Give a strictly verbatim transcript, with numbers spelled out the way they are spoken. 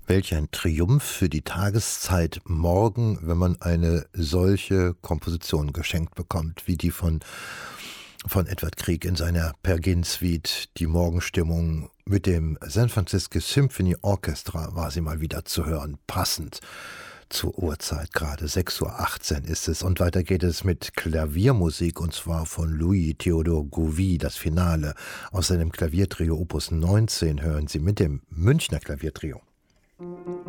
Welch ein Triumph für die Tageszeit morgen, wenn man eine solche Komposition geschenkt bekommt, wie die von, von Edvard Grieg in seiner Peer Gynt Suite. Die Morgenstimmung mit dem San Francisco Symphony Orchestra war sie mal wieder zu hören, passend zur Uhrzeit, gerade sechs Uhr achtzehn ist es. Und weiter geht es mit Klaviermusik, und zwar von Louis Theodor Gouvy, das Finale aus seinem Klaviertrio Opus neunzehn hören Sie mit dem Münchner Klaviertrio. Thank you.